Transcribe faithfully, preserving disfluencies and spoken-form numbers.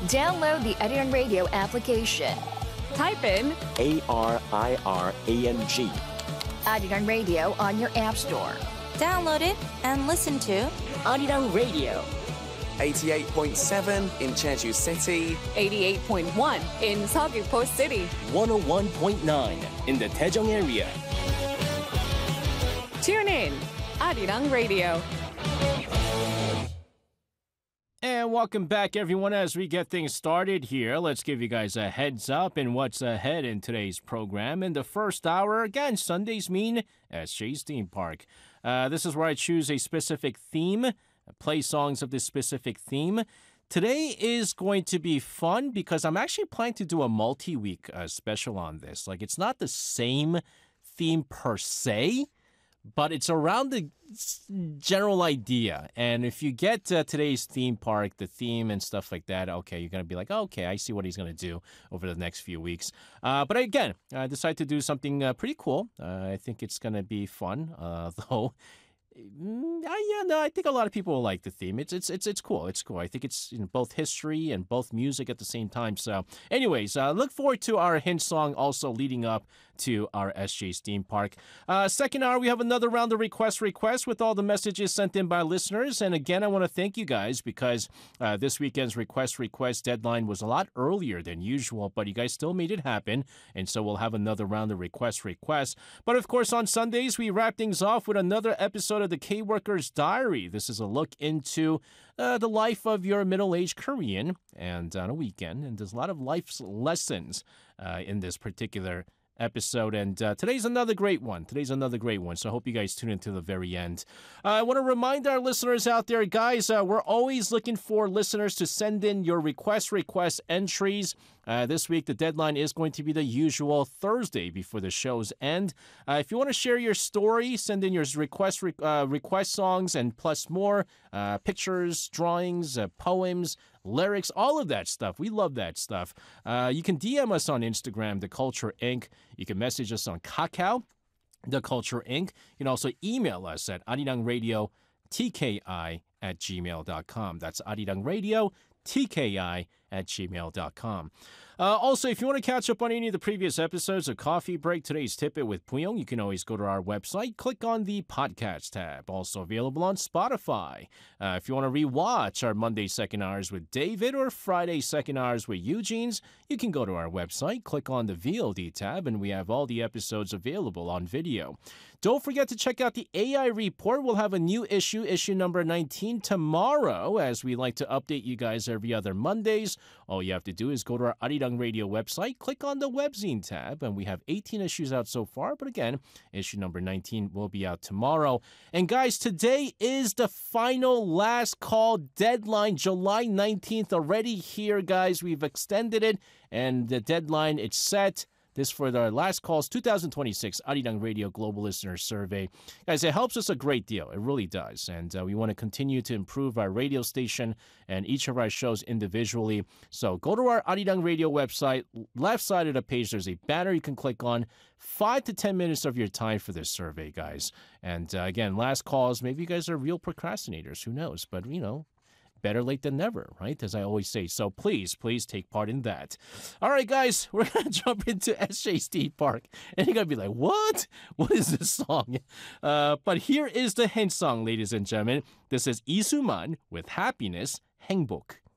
Download the Arirang Radio application. Type in A R I R A N G. Arirang Radio on your app store. Download it and listen to Arirang Radio. eighty-eight point seven in Jeju City. eighty-eight point one in Seogwipo City. one oh one point nine in the Daejeong area. Tune in, Arirang Radio. And welcome back, everyone. As we get things started here, let's give you guys a heads up in what's ahead in today's program. In the first hour, again, Sundays mean S J's Theme Park. Uh, this is where I choose a specific theme, play songs of this specific theme. Today is going to be fun because I'm actually planning to do a multi-week uh, special on this. Like, it's not the same theme per se, but it's around the general idea. And if you get uh, today's theme park, the theme and stuff like that, okay, you're going to be like, oh, okay, I see what he's going to do over the next few weeks. Uh, but again, I decided to do something uh, pretty cool. Uh, I think it's going to be fun, uh, though. Mm, I, yeah, no, I think a lot of people will like the theme. It's it's it's it's cool. It's cool. I think it's, you know, both history and both music at the same time. So, anyways, uh, look forward to our hint song also leading up to our S J's Theme Park. Uh, second hour, we have another round of request requests with all the messages sent in by listeners. And again, I want to thank you guys because uh, this weekend's request request deadline was a lot earlier than usual, but you guys still made it happen. And so we'll have another round of request requests. But of course, on Sundays, we wrap things off with another episode of the K-Worker's Diary. This is a look into uh, the life of your middle-aged Korean and on a weekend. And there's a lot of life's lessons uh, in this particular episode, and uh, today's another great one. Today's another great one, so I hope you guys tune in to the very end. Uh, I want to remind our listeners out there, guys, uh, we're always looking for listeners to send in your request request entries. Uh, this week, the deadline is going to be the usual Thursday before the show's end. Uh, if you want to share your story, send in your request re- uh, request songs and plus more, uh, pictures, drawings, uh, poems, lyrics, all of that stuff. We love that stuff. Uh, you can D M us on Instagram, The Culture Incorporated. You can message us on Kakao, The Culture Incorporated. You can also email us at arirangradio tki at gmail dot com. That's arirangradio tki at gmail dot com. Uh, also, if you want to catch up on any of the previous episodes of Coffee Break, Today's Tip-It with Puyong, you can always go to our website, click on the podcast tab. Also available on Spotify. Uh, if you want to rewatch our Monday second hours with David or Friday second hours with Eugene's, you can go to our website, click on the V O D tab, and we have all the episodes available on video. Don't forget to check out the A I Report. We'll have a new issue, issue number nineteen, tomorrow, as we like to update you guys every other Mondays. All you have to do is go to our Arirang Radio website, click on the webzine tab, and we have eighteen issues out so far. But again, issue number nineteen will be out tomorrow. And guys, today is the final last call deadline, July nineteenth, already here, guys. We've extended it, and the deadline, it's set. This for the last calls, two thousand twenty-six Arirang Radio Global Listener Survey. Guys, it helps us a great deal. It really does. And uh, we want to continue to improve our radio station and each of our shows individually. So go to our Arirang Radio website. Left side of the page, there's a banner you can click on. Five to ten minutes of your time for this survey, guys. And uh, again, last calls, maybe you guys are real procrastinators. Who knows? But, you know, better late than never, right? As I always say. So please, please take part in that. All right, guys, we're going to jump into S J's Theme Park. And you're going to be like, what? What is this song? Uh, but here is the hint song, ladies and gentlemen. This is Lee Soo-man with Happiness, 행복.